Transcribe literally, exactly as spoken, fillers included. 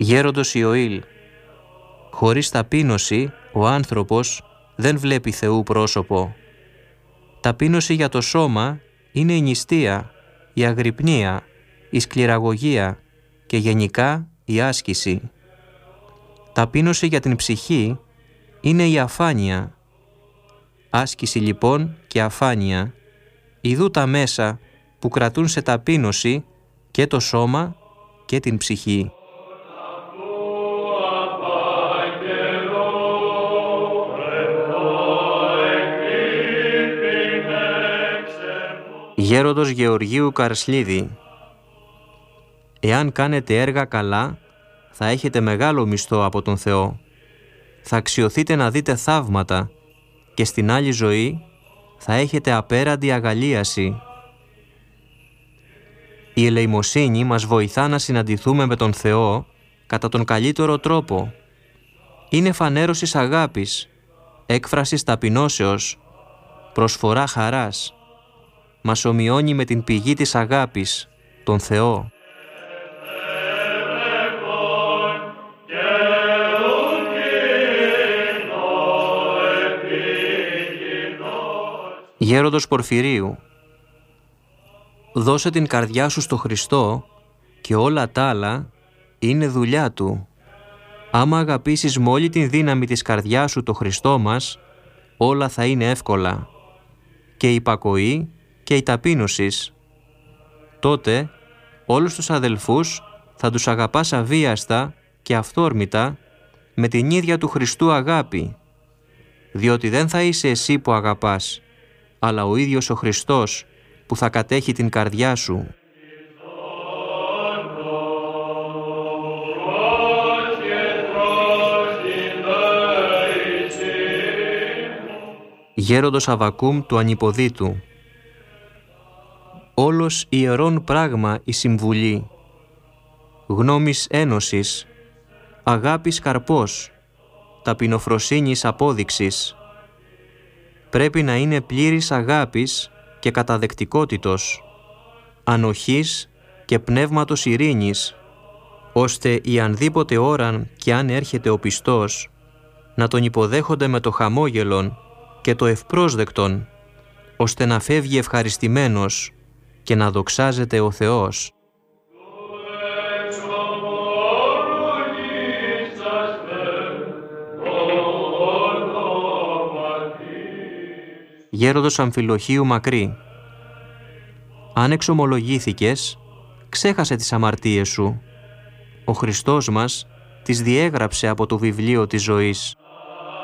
Γέροντος Ιωήλ, χωρίς ταπείνωση ο άνθρωπος δεν βλέπει Θεού πρόσωπο. Ταπείνωση για το σώμα είναι η νηστεία, η αγρυπνία, η σκληραγωγία και γενικά η άσκηση. Ταπείνωση για την ψυχή είναι η αφάνεια. Άσκηση λοιπόν και αφάνεια, ιδού τα μέσα που κρατούν σε ταπείνωση και το σώμα και την ψυχή. Γέροντος Γεωργίου Καρσλίδη, εάν κάνετε έργα καλά, θα έχετε μεγάλο μισθό από τον Θεό. Θα αξιωθείτε να δείτε θαύματα και στην άλλη ζωή θα έχετε απέραντη αγαλίαση. Η ελεημοσύνη μας βοηθά να συναντηθούμε με τον Θεό κατά τον καλύτερο τρόπο. Είναι φανέρωσης αγάπης, έκφρασης ταπεινώσεως, προσφορά χαράς. Μας ομοιώνει με την πηγή της αγάπης, τον Θεό. Γέροντος Πορφυρίου, δώσε την καρδιά σου στο Χριστό και όλα τα άλλα είναι δουλειά Του. Άμα αγαπήσεις με όλη την δύναμη της καρδιάς σου το Χριστό μας, όλα θα είναι εύκολα. Και η υπακοή και η ταπείνωσης. Τότε όλους τους αδελφούς θα τους αγαπάς αβίαστα και αυθόρμητα με την ίδια του Χριστού αγάπη, διότι δεν θα είσαι εσύ που αγαπάς, αλλά ο ίδιος ο Χριστός που θα κατέχει την καρδιά σου. Γέροντος Αββακούμ του Ανυποδίτου, όλος ιερόν πράγμα η συμβουλή, γνώμης ένωσης, αγάπης καρπός, ταπεινοφροσύνης απόδειξης. Πρέπει να είναι πλήρης αγάπης και καταδεκτικότητος, ανοχής και πνεύματος ειρήνης, ώστε η ανδήποτε ώραν και αν έρχεται ο πιστός, να τον υποδέχονται με το χαμόγελον και το ευπρόσδεκτον, ώστε να φεύγει ευχαριστημένος και να δοξάζεται ο Θεός. Γέροντος Αμφιλοχίου Μακρύ, αν εξομολογήθηκες, ξέχασε τις αμαρτίες σου. Ο Χριστός μας τις διέγραψε από το βιβλίο της ζωής.